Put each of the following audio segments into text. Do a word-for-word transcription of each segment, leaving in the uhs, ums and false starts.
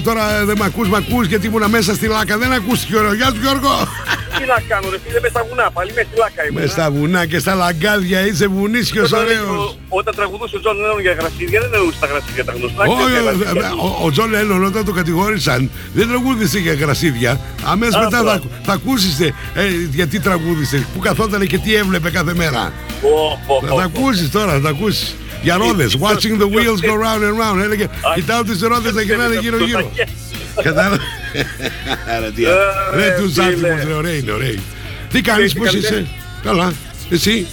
Τώρα δεν μ' ακούς, μ' ακούς γιατί ήμουνα μέσα στη Λάκα. Δεν ακούστηκε ωραίο. Γεια σου Γιώργο. Τι να κάνω ρε φίλε, μες στα βουνά, πάλι μες στη Λάκα ήμουν. Μες στα βουνά και στα λαγκάδια είσαι βουνίσιος ωραίος. Όταν τραγουδούσε ο Τζον Λένον για γρασίδια, δεν εννοούσε τα γρασίδια τα γνωστά. Όχι, ο Τζον Λένον όταν το κατηγόρησαν δεν τραγούδισε για γρασίδια. Αμέσως μετά θα ακούσεις γιατί τραγούδισε, που καθόταν και τι έβλεπε κάθε μέρα. Θα τα ακούσεις τώρα, θα τα ακούσεις. Για ρόδες, watching the wheels go round and round. Έλεγε, κοιτάω τις ρόδες να γυρνάνε γύρω γύρω. Κατάλαβα. Ρε τους άτιμους, ρε, ωραίοι είναι, ωραίοι. Τι κάνεις, πώς είσαι? Καλά, εσύ?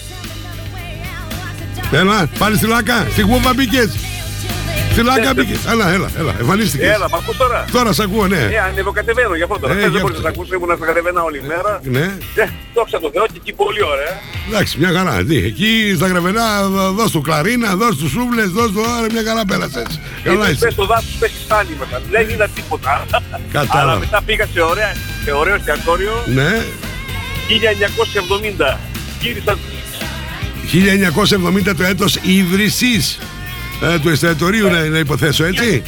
Έλα, πάλι στη Λάκα, στη Γούβα μπήκες? Στη Λάκα μπήκες? Έλα, έλα, έλα, εμφανίστηκες. Έλα, μ' ακούς τώρα? Τώρα σ' ακούω, ναι. Ε, ανεβοκατεβαίνω γι' αυτό τώρα. Ε, Δεν γι' μπορείς να αυτό. σ' ακούσεις, ήμουν να κατεβαίνα όλη μέρα. Ναι. Ε, δόξα τω Θεώ και εκεί πολύ ωραία. Εντάξει, μια χαρά. Τι, εκεί στα Γραβενά, δώσ' του κλαρίνα, δώσ' του σούβλες, δώσ' του άρα, μια καλά πέρασες. Καλά είσαι. Πες στο δάσος, πες στη στάνη μετά. Δεν είδα τίποτα. Κατάλαβα. Αλλά μετά πήγα σε, ωραία, σε ωραίο εστιατόριο Ναι. χίλια εννιακόσια εβδομήντα. Γύρισα. χίλια εννιακόσια εβδομήντα το έτος ίδρυσης ε, του εστιατορίου, να, να υποθέσω, έτσι.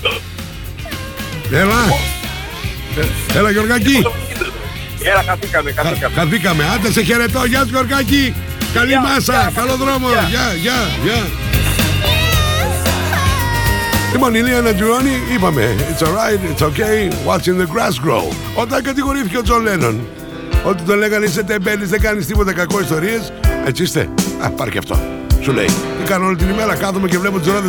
Έλα. Ε, έλα Γιωργάκη. Έλα, χαθήκαμε, χαθήκαμε. Χαθήκαμε. Άντε σε χαιρετώ. Γεια σου Γιωργάκη. Καλή Γεια, μάσα. γεια, Καλό δρόμο. γεια. Γεια, γεια, γεια. Λοιπόν, η Λία Νατζουρόνι, είπαμε it's alright, it's okay, watching the grass grow. Όταν κατηγορήθηκε ο Τζον Λένον ότι τον λέγανε είσαι τεμπέλης, δεν κάνεις τίποτα κακό ιστορίες, έτσι είστε. Α, πάρ' και αυτό. Σου λέει. Τι κάνω όλη την ημέρα, κάθομαι και βλέπω τις ρόδες